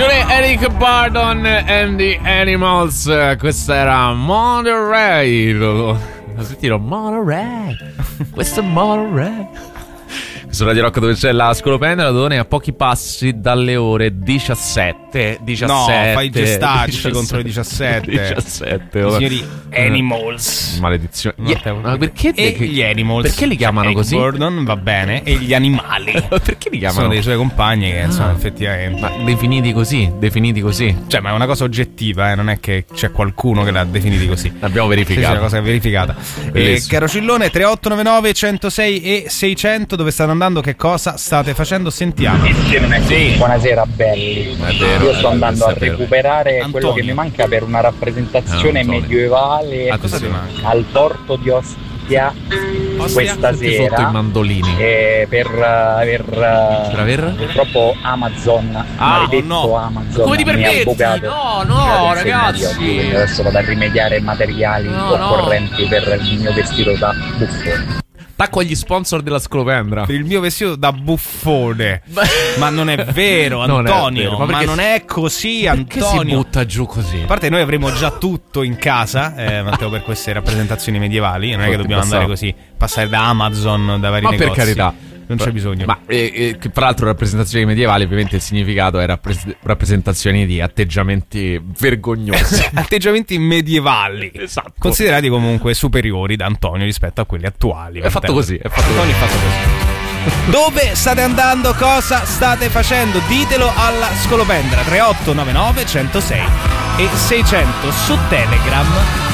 Formazione Eric Burdon and the Animals. Questa era Monorail. Sentilo, Monorail. Questo è Monorail. Su Radio Rock, dove c'è la Scolopendra, Dodone, a pochi passi dalle ore 17. No, fai gestacci contro le 17. 17 signori Animals. Maledizione. Ma perché gli Animals? Perché li chiamano Eric così? Burdon va bene. E gli animali perché li chiamano? sono dei suoi compagni che insomma effettivamente. Ma definiti così. Cioè, ma è una cosa oggettiva, non è che c'è qualcuno che l'ha definiti così. L'abbiamo verificato. C'è una cosa verificata. Caro Cillone, 3899 106 e 600, dove stanno andando? Che cosa state facendo? Sentiamo. Sì. Buonasera belli. Vero, io sto andando a recuperare Antonio. quello che mi manca per una rappresentazione medievale al porto di Ostia questa sera, sotto i mandolini per aver purtroppo Amazon, maledetto Amazon, come ti permetti? mi ha bucato. No ragazzi, quindi adesso vado a rimediare materiali occorrenti per il mio vestito da buffone. Tacco agli sponsor della Scolopendra. Per il mio vestito da buffone. Ma non è vero, Antonio. Ma non è così, Antonio. Perché si butta giù così? A parte, noi avremo già tutto in casa, Matteo, per queste rappresentazioni medievali. Non è che dobbiamo andare così, passare da Amazon, da vari negozi. Ma per carità, non c'è bisogno. Ma tra l'altro rappresentazioni medievali, ovviamente il significato era rappresentazioni di atteggiamenti vergognosi. Atteggiamenti medievali. Esatto. Considerati comunque superiori da Antonio rispetto a quelli attuali. È fatto così, Antonio è fatto così. Dove state andando? Cosa state facendo? Ditelo alla Scolopendra. 3899 106 e 600 su Telegram.